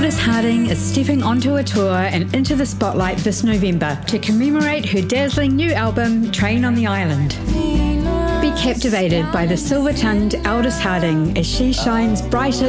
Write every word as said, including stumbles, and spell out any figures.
Aldous Harding is stepping onto a tour and into the spotlight this November to commemorate her dazzling new album, Train on the Island. Be captivated by the silver-tongued Aldous Harding as she shines brighter